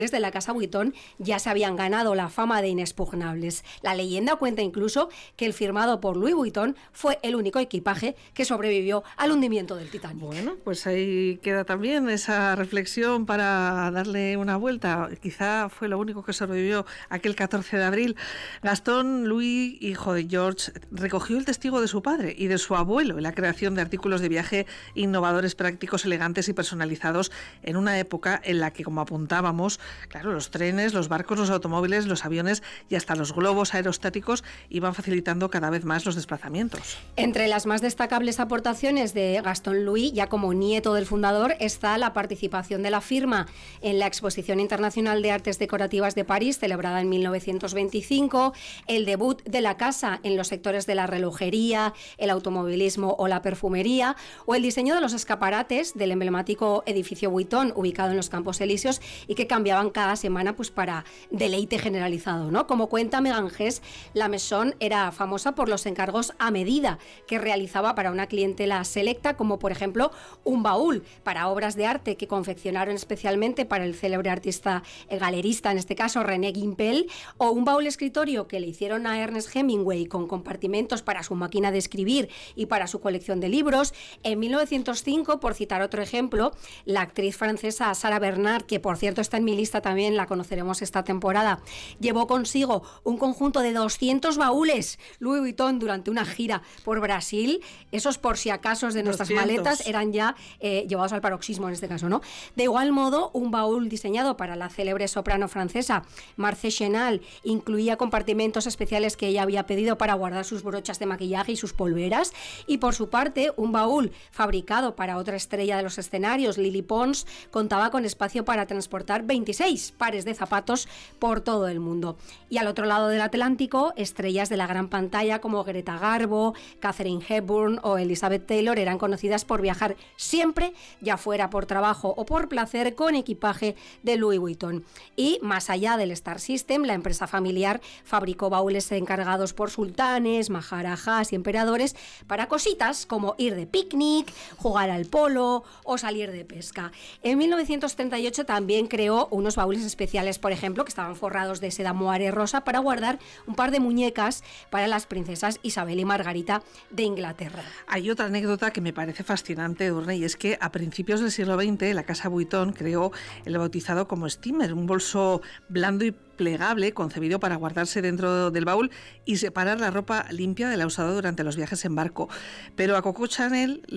de la Casa Vuitton ya se habían ganado la fama de inexpugnables. La leyenda cuenta incluso que el firmado por Louis Vuitton fue el único equipaje que sobrevivió al hundimiento del Titanic. Bueno, pues ahí queda también esa reflexión para darle una vuelta. Quizá fue lo único que sobrevivió aquel 14 de abril. Gastón Louis, hijo de George, recogió el testigo de su padre y de su abuelo en la creación de artículos de viaje innovadores, prácticos, elegantes y personalizados en una época en la que, como apuntábamos, claro, los trenes, los barcos, los automóviles, los aviones y hasta los globos aerostáticos iban facilitando cada vez más los desplazamientos. Entre las más destacables aportaciones de Gastón Louis, ya como nieto del fundador, está la participación de la firma en la Exposición Internacional de Artes Decorativas de París, celebrada en 1925, el debut de la casa en los sectores de la relojería, el automovilismo o la perfumería, o el diseño de los escaparates del emblemático edificio Vuitton, ubicado en los Campos Elíseos, y que cambiaban cada semana pues para deleite generalizado, ¿no? Como cuenta Megan Hess, la Maison era famosa por los encargos a medida que realizaba para una clientela selecta, como por ejemplo un baúl para obras de arte que confeccionaron especialmente para el célebre artista galerista, en este caso René Gimpel, o un baúl escritorio que le hicieron a Ernest Hemingway con compartimentos para su máquina de escribir y para su colección de libros. En 1905, por citar otro ejemplo, la actriz francesa Sarah Bernard, que por cierto está en mi lista también, la conoceremos esta temporada, llevó consigo un conjunto de 200 baúles Louis Vuitton durante una gira por Brasil. Esos por si acaso de nuestras 200. maletas eran ya llevados al paroxismo en este caso, ¿no? De igual modo, un baúl diseñado para la célebre soprano francesa Marcé Chenal incluía compartimentos especiales que ella había pedido para guardar sus brochas de maquillaje y sus polveras, y por su parte un baúl fabricado para otra estrella de los escenarios, Lily Pons, contaba con espacio para transportar 26 pares de zapatos por todo el mundo. Y al otro lado del Atlántico, estrellas de la gran pantalla como Greta Garbo, Katharine Hepburn o Elizabeth Taylor eran conocidas por viajar siempre, ya fuera por trabajo o por placer, con equipaje de Louis Vuitton. Y más allá del Star System, la empresa familiar fabricó baúles encargados por sultanes, maharajas y emperadores para cositas como ir de picnic, jugar al polo o salir de pesca. En 1938 también creó unos baúles especiales, por ejemplo, que estaban forrados de seda moiré rosa para guardar un par de muñecas para las princesas Isabel y Margarita de Inglaterra. Hay otra anécdota que me parece fascinante, Edurne, y es que a principios del siglo XX la Casa Vuitton creó el bautizado como steamer, un bolso blando y plegable concebido para guardarse dentro del baúl y separar la ropa limpia de la usada durante los viajes en barco. Pero a Coco Chanel